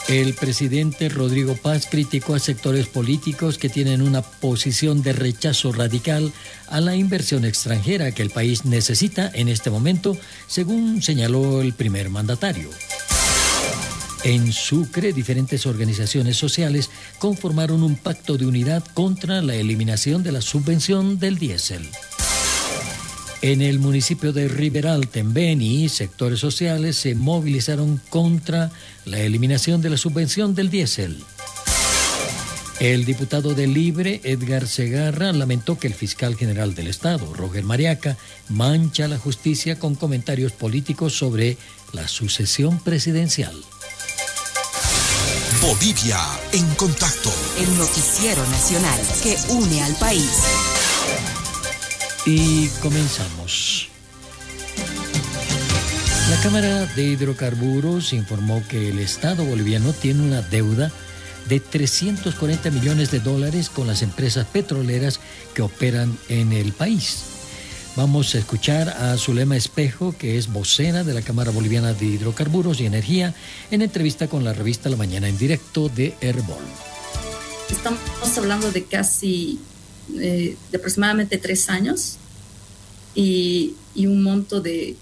El presidente Rodrigo Paz criticó a sectores políticos que tienen una posición de rechazo radical a la inversión extranjera que el país necesita en este momento, según señaló el primer mandatario. En Sucre, diferentes organizaciones sociales conformaron un pacto de unidad contra la eliminación de la subvención del diésel. En el municipio de Riberalta, en Beni, sectores sociales se movilizaron contra la eliminación de la subvención del diésel. El diputado de Libre, Edgar Segarra, lamentó que el fiscal general del Estado, Roger Mariaca, mancha la justicia con comentarios políticos sobre la sucesión presidencial. Bolivia en contacto. El noticiero nacional que une al país. Y comenzamos. La Cámara de Hidrocarburos informó que el Estado boliviano tiene una deuda de $340 millones con las empresas petroleras que operan en el país. Vamos a escuchar a Zulema Espejo, que es vocera de la Cámara Boliviana de Hidrocarburos y Energía, en entrevista con la revista La Mañana en Directo de Herbol. Estamos hablando de casi de aproximadamente 3 años y un monto de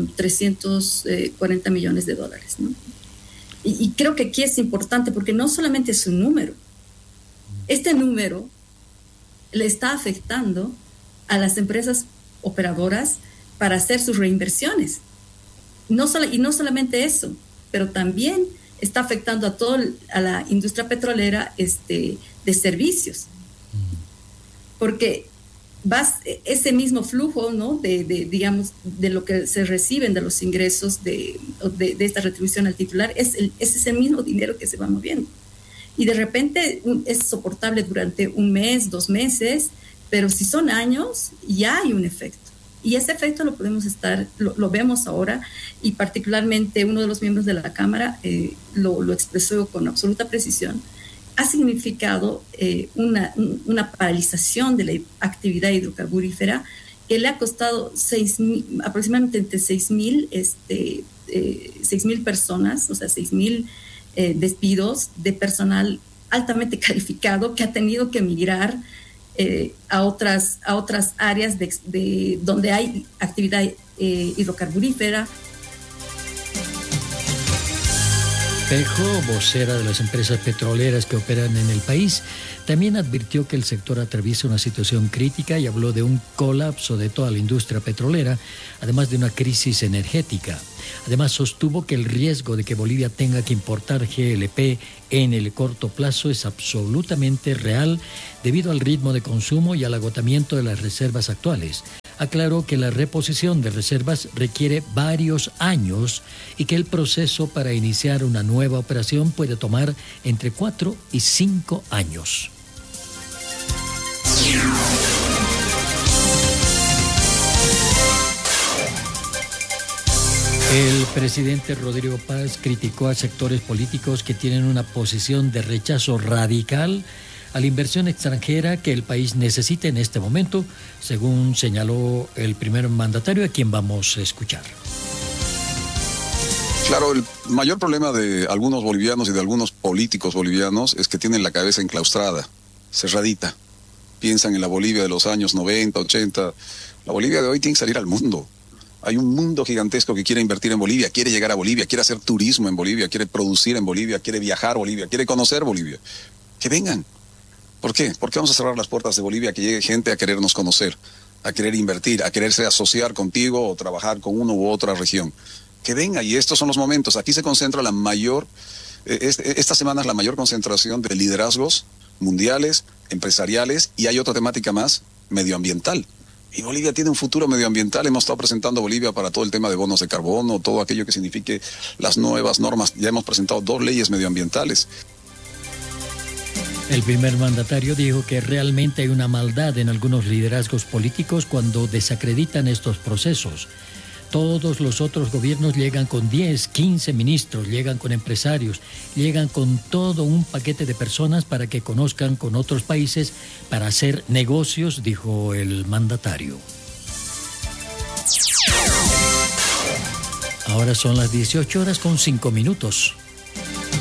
$340 millones, ¿no? Y creo que aquí es importante porque no solamente es un número. Este número le está afectando a las empresas operadoras para hacer sus reinversiones. Y no solamente eso, pero también está afectando a la industria petrolera de servicios. Porque ese mismo flujo, ¿no? digamos, de lo que se reciben de los ingresos de esta retribución al titular, es ese mismo dinero que se va moviendo. Y de repente es soportable durante 1 mes, 2 meses, pero si son años, ya hay un efecto. Y ese efecto lo vemos ahora, y particularmente uno de los miembros de la Cámara lo expresó con absoluta precisión. Ha significado una paralización de la actividad hidrocarburífera que le ha costado aproximadamente entre 6.000 personas, o sea, 6.000 despidos de personal altamente calificado que ha tenido que migrar a otras áreas de donde hay actividad hidrocarburífera. Espejo, vocera de las empresas petroleras que operan en el país, también advirtió que el sector atraviesa una situación crítica y habló de un colapso de toda la industria petrolera, además de una crisis energética. Además, sostuvo que el riesgo de que Bolivia tenga que importar GLP en el corto plazo es absolutamente real debido al ritmo de consumo y al agotamiento de las reservas actuales. Aclaró que la reposición de reservas requiere varios años y que el proceso para iniciar una nueva operación puede tomar entre 4 y 5 años. El presidente Rodrigo Paz criticó a sectores políticos que tienen una posición de rechazo radical a la inversión extranjera que el país necesita en este momento, según señaló el primer mandatario, a quien vamos a escuchar. Claro, el mayor problema de algunos bolivianos y de algunos políticos bolivianos es que tienen la cabeza enclaustrada, cerradita. Piensan en la Bolivia de los años 90, 80. La Bolivia de hoy tiene que salir al mundo. Hay un mundo gigantesco que quiere invertir en Bolivia, quiere llegar a Bolivia, quiere hacer turismo en Bolivia, quiere producir en Bolivia, quiere viajar a Bolivia, quiere conocer Bolivia. Que vengan. ¿Por qué? ¿Por qué vamos a cerrar las puertas de Bolivia a que llegue gente a querernos conocer, a querer invertir, a quererse asociar contigo o trabajar con una u otra región? Que venga, y estos son los momentos. Aquí se concentra esta semana es la mayor concentración de liderazgos mundiales, empresariales, y hay otra temática más, medioambiental. Y Bolivia tiene un futuro medioambiental. Hemos estado presentando Bolivia para todo el tema de bonos de carbono, todo aquello que signifique las nuevas normas. Ya hemos presentado 2 leyes medioambientales. El primer mandatario dijo que realmente hay una maldad en algunos liderazgos políticos cuando desacreditan estos procesos. Todos los otros gobiernos llegan con 10, 15 ministros, llegan con empresarios, llegan con todo un paquete de personas para que conozcan con otros países para hacer negocios, dijo el mandatario. Ahora son las 18:05.